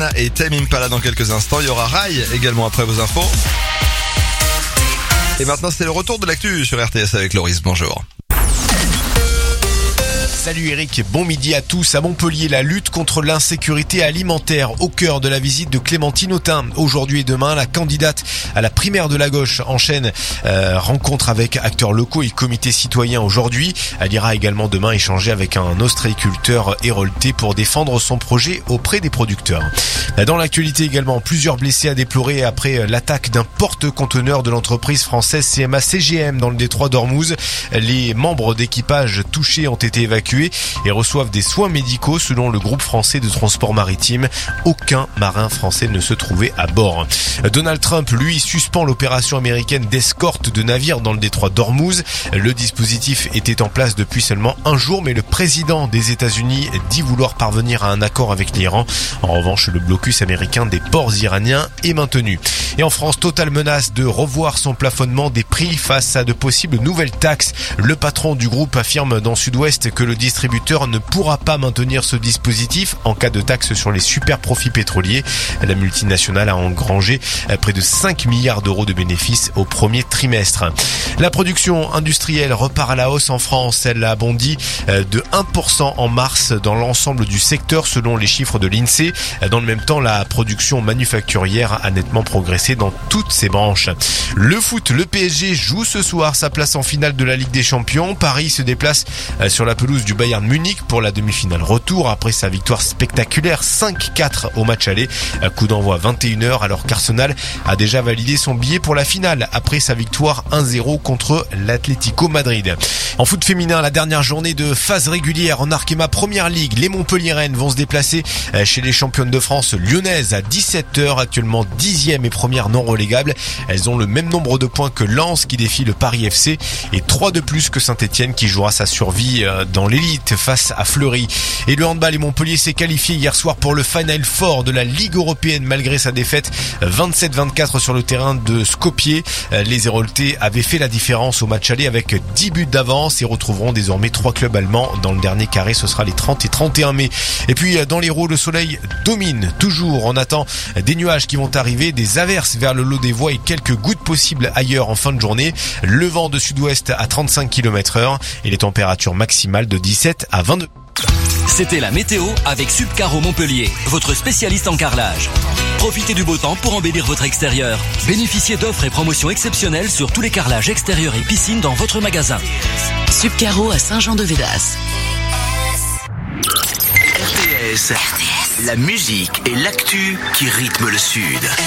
Rihanna et Tame Impala dans quelques instants. Il y aura Rai également après vos infos. Et maintenant, c'est le retour de l'actu sur RTS avec Loris. Bonjour. Salut Eric, bon midi à tous. À Montpellier, la lutte contre l'insécurité alimentaire au cœur de la visite de Clémentine Autain. Aujourd'hui et demain, la candidate à la primaire de la gauche enchaîne rencontre avec acteurs locaux et comités citoyens aujourd'hui. Elle ira également demain échanger avec un ostréiculteur hérolté pour défendre son projet auprès des producteurs. Dans l'actualité également, plusieurs blessés à déplorer après l'attaque d'un porte-conteneur de l'entreprise française CMA CGM dans le détroit d'Ormuz. Les membres d'équipage touchés ont été évacués et reçoivent des soins médicaux selon le groupe français de transport maritime. Aucun marin français ne se trouvait à bord. Donald Trump, lui, suspend l'opération américaine d'escorte de navires dans le détroit d'Ormuz. Le dispositif était en place depuis seulement un jour, mais le président des États-Unis dit vouloir parvenir à un accord avec l'Iran. En revanche, le blocus américain des ports iraniens est maintenu. Et en France, Total menace de revoir son plafonnement des prix face à de possibles nouvelles taxes. Le patron du groupe affirme dans Sud-Ouest que le distributeur ne pourra pas maintenir ce dispositif en cas de taxe sur les super profits pétroliers. La multinationale a engrangé près de 5 milliards d'euros de bénéfices au premier trimestre. La production industrielle repart à la hausse en France. Elle a bondi de 1% en mars dans l'ensemble du secteur selon les chiffres de l'INSEE. Dans le même temps, la production manufacturière a nettement progressé dans toutes ses branches. Le foot, le PSG joue ce soir sa place en finale de la Ligue des Champions. Paris se déplace sur la pelouse du Bayern Munich pour la demi-finale retour après sa victoire spectaculaire 5-4 au match aller. Coup d'envoi 21h alors qu'Arsenal a déjà validé son billet pour la finale après sa victoire 1-0 contre l'Atlético Madrid. En foot féminin, la dernière journée de phase régulière en Arkema Première Ligue. Les Montpelliéraines vont se déplacer chez les championnes de France lyonnaises à 17h, actuellement 10e et première non relégable. Elles ont le même nombre de points que Lens qui défie le Paris FC et 3 de plus que Saint-Etienne qui jouera sa survie dans l'élite face à Fleury. Et le handball, et Montpellier s'est qualifié hier soir pour le Final Four de la Ligue européenne malgré sa défaite 27-24 sur le terrain de Skopje. Les Héroltais avaient fait la différence au match aller avec 10 buts d'avance et retrouveront désormais 3 clubs allemands dans le dernier carré. Ce sera les 30 et 31 mai. Et puis dans l'Hérault, le soleil domine toujours. On attend des nuages qui vont arriver, des averses vers le lot des voies et quelques gouttes possibles ailleurs en fin de journée. Le vent de sud-ouest à 35 km/h et les températures maximales de 17 à 22. C'était la météo avec Subcaro Montpellier, votre spécialiste en carrelage. Profitez du beau temps pour embellir votre extérieur. Bénéficiez d'offres et promotions exceptionnelles sur tous les carrelages extérieurs et piscines dans votre magasin. Subcaro à Saint-Jean-de-Védas. RTS, la musique et l'actu qui rythment le Sud.